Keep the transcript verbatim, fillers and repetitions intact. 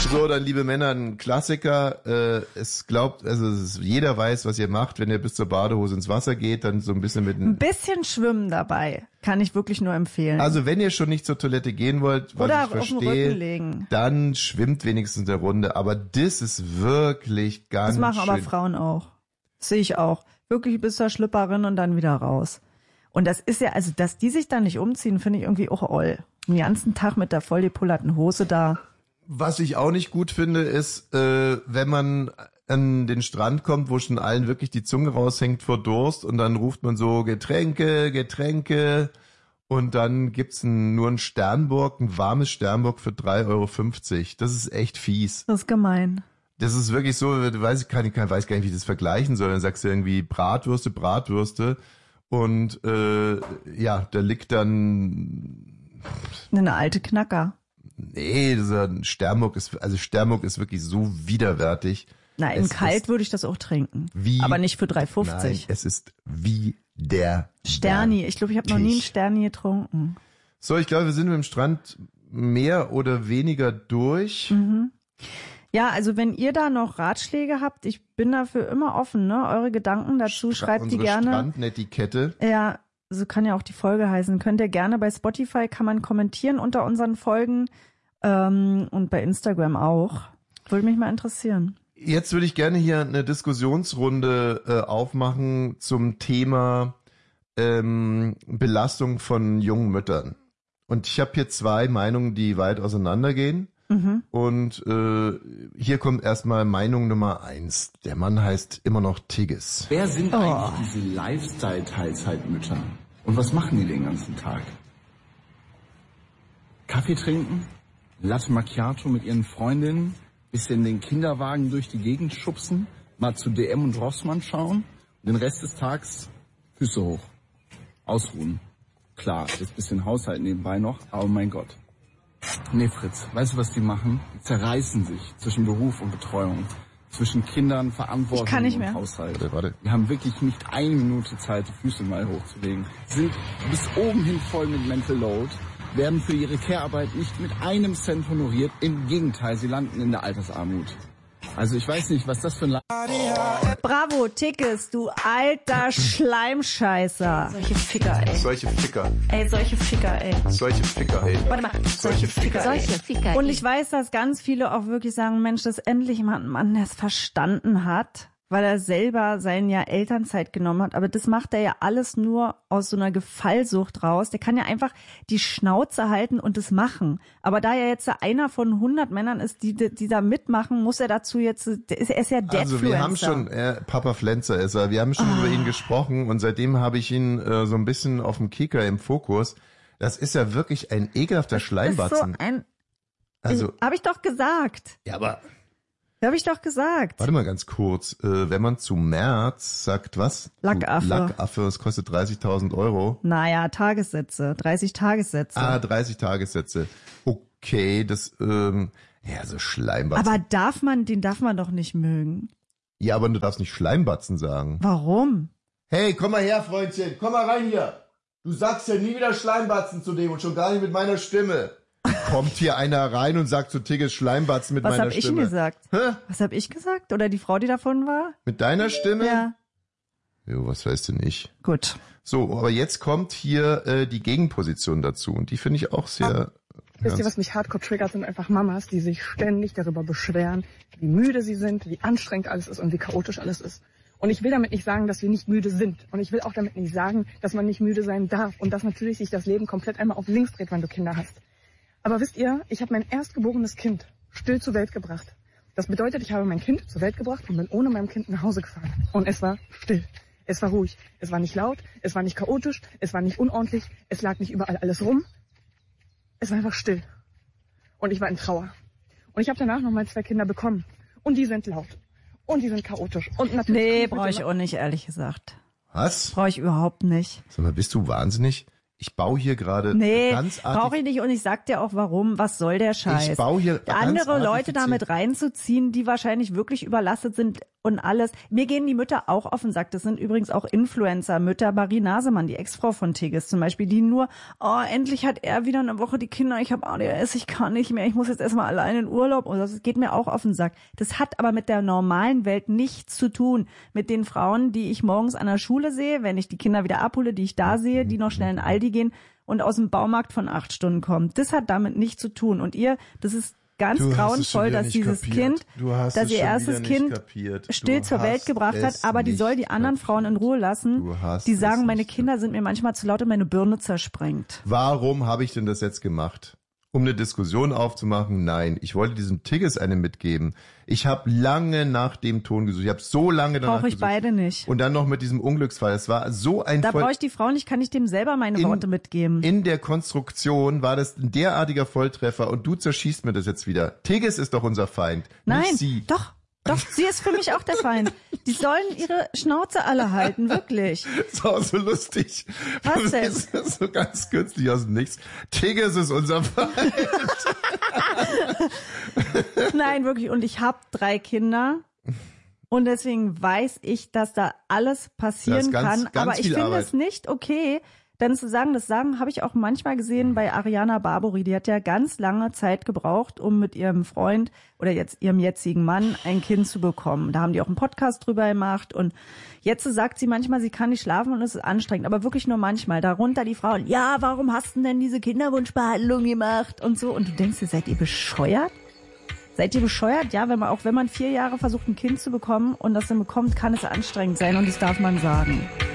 So, dann, liebe Männer, ein Klassiker. Äh, es glaubt, also es ist, jeder weiß, was ihr macht, wenn ihr bis zur Badehose ins Wasser geht, dann so ein bisschen mit ein bisschen schwimmen dabei. Kann ich wirklich nur empfehlen. Also wenn ihr schon nicht zur Toilette gehen wollt, was Oder ich verstehe, dann schwimmt wenigstens eine Runde. Aber das ist wirklich ganz schön. Das machen schön. aber Frauen auch. Das sehe ich auch. Wirklich bis zur Schlüpperin und dann wieder raus. Und das ist ja, also dass die sich da nicht umziehen, finde ich irgendwie auch oll. Den ganzen Tag mit der voll depollerten Hose da. Was ich auch nicht gut finde, ist, äh, wenn man an den Strand kommt, wo schon allen wirklich die Zunge raushängt vor Durst und dann ruft man so Getränke, Getränke und dann gibt's ein, nur ein Sternburg, ein warmes Sternburg für drei Euro fünfzig. Das ist echt fies. Das ist gemein. Das ist wirklich so, weiß ich kann, ich weiß gar nicht, wie ich das vergleichen soll. Dann sagst du irgendwie Bratwürste, Bratwürste und äh, ja, da liegt dann eine alte Knacker. Nee, dieser Sternburg ist, also Sternburg ist wirklich so widerwärtig. Na, in kalt würde ich das auch trinken. Wie, aber nicht für drei fünfzig. Nein, es ist wie der Sterni. Ich glaube, ich habe noch nie einen Sterni getrunken. So, ich glaube, wir sind mit dem Strand mehr oder weniger durch. Mhm. Ja, also wenn ihr da noch Ratschläge habt, ich bin dafür immer offen, ne? Eure Gedanken dazu, Stra- schreibt die gerne. Strandnetiquette. Ja, so kann ja auch die Folge heißen. Könnt ihr gerne bei Spotify, kann man kommentieren unter unseren Folgen ähm, und bei Instagram auch. Würde mich mal interessieren. Jetzt würde ich gerne hier eine Diskussionsrunde äh, aufmachen zum Thema ähm, Belastung von jungen Müttern. Und ich habe hier zwei Meinungen, die weit auseinandergehen. Mhm. Und äh, hier kommt erstmal Meinung Nummer eins. Der Mann heißt immer noch Tigges. Wer sind oh. eigentlich diese Lifestyle-Teilzeitmütter? Und was machen die den ganzen Tag? Kaffee trinken? Latte Macchiato mit ihren Freundinnen? Bisschen den Kinderwagen durch die Gegend schubsen? Mal zu D M und Rossmann schauen? Und den Rest des Tages Füße hoch. Ausruhen. Klar, das bisschen Haushalt nebenbei noch, aber mein Gott. Nee, Fritz, weißt du, was die machen? Die zerreißen sich zwischen Beruf und Betreuung, zwischen Kindern, Verantwortung ich kann nicht mehr. und Haushalt. Warte, warte. Die haben wirklich nicht eine Minute Zeit, die Füße mal hochzulegen. Sind bis oben hin voll mit Mental Load, werden für ihre Care-Arbeit nicht mit einem Cent honoriert. Im Gegenteil, sie landen in der Altersarmut. Also ich weiß nicht, was das für ein... La- Bravo, Tickes, du alter Schleimscheißer. Solche Ficker, ey. Solche Ficker. Ey, solche Ficker, ey. Solche Ficker, ey. Warte mal. Solche Ficker, Solche Ficker. Und ich weiß, dass ganz viele auch wirklich sagen, Mensch, dass endlich mal ein Mann, der es verstanden hat, weil er selber sein Jahr Elternzeit genommen hat. Aber das macht er ja alles nur aus so einer Gefallsucht raus. Der kann ja einfach die Schnauze halten und das machen. Aber da er jetzt einer von hundert Männern ist, die, die da mitmachen, muss er dazu jetzt, er ist ja Deadfluencer. Also wir haben schon, äh, Papa Flenzer ist er, wir haben schon oh. über ihn gesprochen und seitdem habe ich ihn äh, so ein bisschen auf dem Kicker im Fokus. Das ist ja wirklich ein ekelhafter das Schleimbatzen. Ist so ein, also, habe ich doch gesagt. Ja, aber... Habe ich doch gesagt. Warte mal ganz kurz. Äh, wenn man zu März sagt, was? Lackaffe. Lackaffe, das kostet dreißigtausend Euro. Naja, Tagessätze. dreißig Tagessätze. Ah, dreißig Tagessätze. Okay, das, ähm, ja, so Schleimbatzen. Aber darf man, den darf man doch nicht mögen. Ja, aber du darfst nicht Schleimbatzen sagen. Warum? Hey, komm mal her, Freundchen. Komm mal rein hier. Du sagst ja nie wieder Schleimbatzen zu dem und schon gar nicht mit meiner Stimme. Kommt hier einer rein und sagt zu Tigges Schleimbatzen mit Was meiner hab Stimme. Was habe ich denn gesagt? Hä? Was habe ich gesagt? Oder die Frau, die davon war? Mit deiner Stimme? Ja. Jo, was weißt du nicht? Gut. So, aber jetzt kommt hier äh, die Gegenposition dazu und die finde ich auch sehr... Wisst ihr, was mich hardcore triggert, sind einfach Mamas, die sich ständig darüber beschweren, wie müde sie sind, wie anstrengend alles ist und wie chaotisch alles ist. Und ich will damit nicht sagen, dass wir nicht müde sind. Und ich will auch damit nicht sagen, dass man nicht müde sein darf und dass natürlich sich das Leben komplett einmal auf links dreht, wenn du Kinder hast. Aber wisst ihr, ich habe mein erstgeborenes Kind still zur Welt gebracht. Das bedeutet, ich habe mein Kind zur Welt gebracht und bin ohne mein Kind nach Hause gefahren. Und es war still. Es war ruhig. Es war nicht laut. Es war nicht chaotisch. Es war nicht unordentlich. Es lag nicht überall alles rum. Es war einfach still. Und ich war in Trauer. Und ich habe danach noch mal zwei Kinder bekommen. Und die sind laut. Und die sind chaotisch. Und natürlich nee, brauche ich auch nicht, ehrlich gesagt. Was? Brauche ich überhaupt nicht. Sag mal, bist du wahnsinnig? Ich baue hier gerade nee, ganz brauche ich nicht und ich sag dir auch warum, was soll der Scheiß? Ich baue hier andere Leute damit reinzuziehen, die wahrscheinlich wirklich überlastet sind, und alles. Mir gehen die Mütter auch auf den Sack. Das sind übrigens auch Influencer-Mütter. Marie Nasemann, die Ex-Frau von Tigges zum Beispiel, die nur, oh, endlich hat er wieder eine Woche die Kinder, ich habe A D H S, ich kann nicht mehr, ich muss jetzt erstmal allein in Urlaub. Und das geht mir auch auf den Sack. Das hat aber mit der normalen Welt nichts zu tun. Mit den Frauen, die ich morgens an der Schule sehe, wenn ich die Kinder wieder abhole, die ich da sehe, die noch schnell in Aldi gehen und aus dem Baumarkt von acht Stunden kommen. Das hat damit nichts zu tun. Und ihr, das ist ganz Du hast es schon grauenvoll, wieder dass nicht dieses kapiert. Kind, Du hast dass es ihr schon erstes wieder nicht Kind kapiert. Du still zur Welt hast gebracht hat, es aber die soll die nicht anderen kapiert. Frauen in Ruhe lassen. Du hast Die es sagen, meine nicht Kinder sind mir manchmal zu laut und meine Birne zersprengt. Warum habe ich denn das jetzt gemacht? Um eine Diskussion aufzumachen? Nein, ich wollte diesem Tigges eine mitgeben. Ich habe lange nach dem Ton gesucht. Ich habe so lange danach Brauche ich gesucht. beide nicht. Und dann noch mit diesem Unglücksfall. Es war so ein Da voll- brauche ich die Frau nicht, kann ich dem selber meine In- Worte mitgeben. In der Konstruktion war das ein derartiger Volltreffer und du zerschießt mir das jetzt wieder. Tigges ist doch unser Feind, Nein, nicht sie. doch, doch, sie ist für mich auch der Feind. Die sollen ihre Schnauze alle halten, wirklich. Das war auch so lustig. Was denn? Das ist so ganz kürzlich aus dem Nichts. Tigges ist unser Feind. Nein, wirklich. Und ich habe drei Kinder. Und deswegen weiß ich, dass da alles passieren Da ist ganz- kann. ganz Aber ich viel finde Arbeit. es nicht okay, dann zu sagen, das sagen habe ich auch manchmal gesehen bei Ariana Barbori. Die hat ja ganz lange Zeit gebraucht, um mit ihrem Freund oder jetzt ihrem jetzigen Mann ein Kind zu bekommen. Da haben die auch einen Podcast drüber gemacht. Und jetzt sagt sie manchmal, sie kann nicht schlafen und es ist anstrengend. Aber wirklich nur manchmal. Darunter die Frauen, ja, warum hast du denn diese Kinderwunschbehandlung gemacht und so. Und du denkst dir, seid ihr bescheuert? Seid ihr bescheuert? Ja, wenn man auch wenn man vier Jahre versucht, ein Kind zu bekommen und das dann bekommt, kann es anstrengend sein und das darf man sagen.